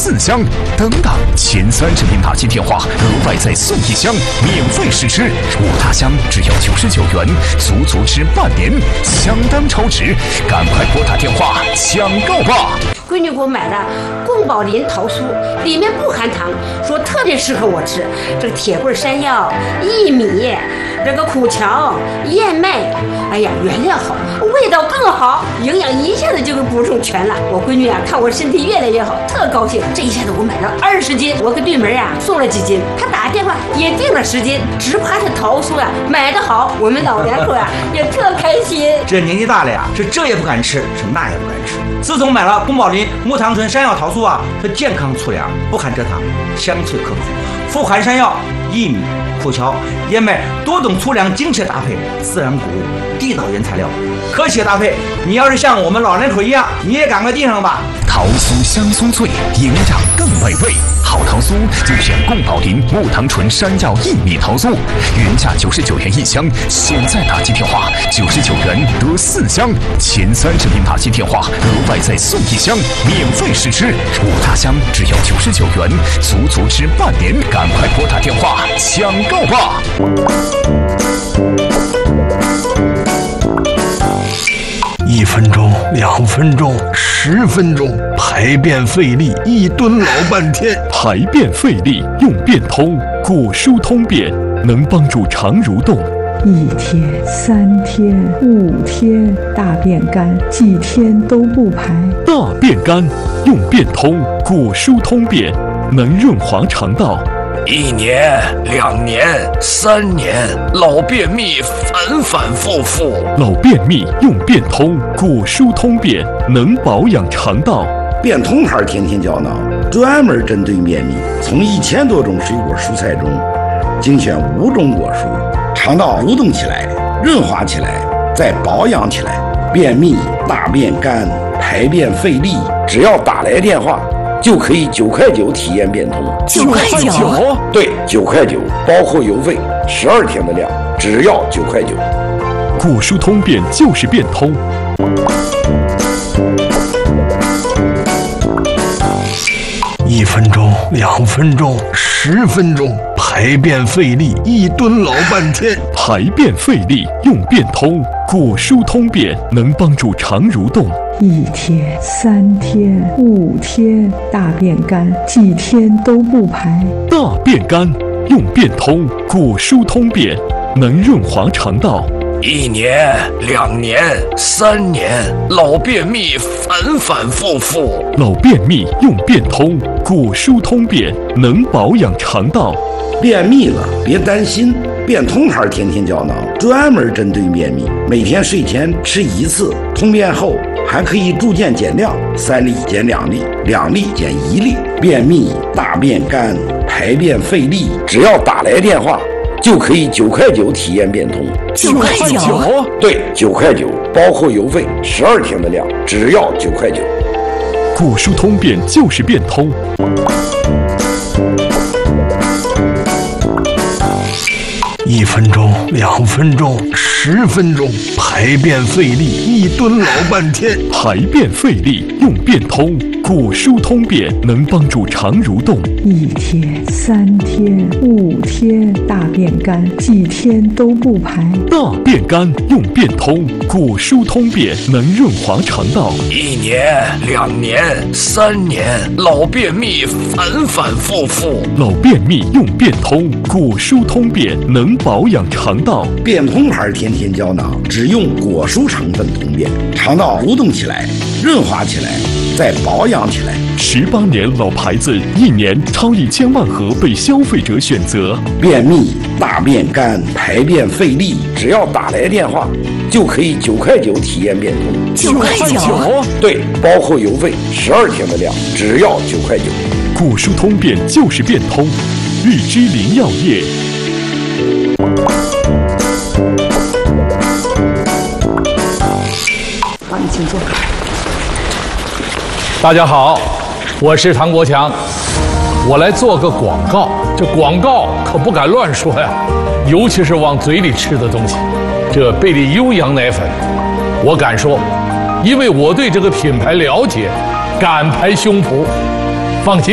4箱，等等，前30名打进电话，额外再送1箱，免费试吃。5大箱只要99元，足足吃半年，相当超值，赶快拨打电话抢购吧！ 闺女给我买的宫保林桃酥，里面不含糖，说特别适合我吃。这个铁棍山药、薏米，这个苦荞、燕麦，哎呀，原料好，味道更好，营养一下子就给补充全了。我闺女啊，看我身体越来越好，特高兴。这一下子我买了20斤，我给对门啊送了几斤，她打电话也订了10斤，只怕这桃酥啊买得好，我们老两口啊也特开心。 这年纪大了呀，是这也不敢吃，是那也不敢吃。自从买了宫保林木糖醇山药桃酥啊，它健康粗粮，不含蔗糖，香脆可口，富含山药、薏米、苦荞、燕麦多种粗粮精确搭配，自然谷物，地道原材料，科学搭配。你要是像我们老人口一样，你也赶快订上吧。 桃酥香酥脆，营养更美味。好桃酥就选宫保林木糖醇山药薏米桃酥，原价99元1箱，现在打进电话99元得4箱，前30名打进电话额外再送1箱，免费试吃。5大箱只要99元，足足吃半年，赶快拨打电话抢购吧！ 1分钟、2分钟、10分钟，排便费力，一蹲老半天。 排便费力用便通，果蔬通便，能帮助肠蠕动。 1天、3天、5天，大便干，几天都不排。 大便干用便通，果蔬通便，能润滑肠道。 1年、2年、3年，老便秘反反复复。 老便秘用便通，果蔬通便，能保养肠道。 便通牌天天胶囊，专门针对便秘，从1000多种水果蔬菜中精选5种果蔬，肠道蠕动起来，润滑起来，再保养起来。便秘、大便干、排便费力，只要打来电话就可以9块9体验便通。 9块9？ 对，9块9，包括邮费，12天的量，只要9块9。 果蔬通便就是便通。 1分钟、2分钟、10分钟，排便费力，一蹲老半天。 排便费力用便通，果蔬通便，能帮助肠蠕动。 1天、3天、5天，大便干，几天都不排。 大便干用便通，果蔬通便，能润滑肠道。 1年、2年、3年，老便秘反反复复。 老便秘用便通，果蔬通便，能保养肠道。 便秘了别担心，便通牌天天胶囊专门针对便秘，每天睡前吃1次，通便后还可以逐渐减量，3粒减2粒，2粒减1粒。便秘、大便干、排便费力，只要打来电话就可以9块9体验便通。 9块9？ 对，9块9，包括邮费，12天的量，只要9块9。 果蔬通便就是便通。 1分钟、2分钟、10分钟，排便费力，一蹲老半天。 排便费力用便通，果蔬通便，能帮助肠蠕动。 1天、3天、5天，大便干，几天都不排。 大便干用便通，果蔬通便，能润滑肠道。 1年、2年、3年，老便秘反反复复。 老便秘用便通，果蔬通便，能保养肠道。 便通牌天天胶囊只用果蔬成分通便，肠道蠕动起来，润滑起来，再保养起来。 18年老牌子，1年超1000万盒被消费者选择。 便秘、大便干、排便费力，只要打来电话就可以9块9体验便通。 9块9？ 对，包括邮费，12天的量，只要9块9。 果蔬通便就是便通，日之林药业。 好，你请坐。 大家好，我是唐国强，我来做个广告。这广告可不敢乱说呀，尤其是往嘴里吃的东西。这贝利优羊奶粉，我敢说，因为我对这个品牌了解，敢拍胸脯，放心。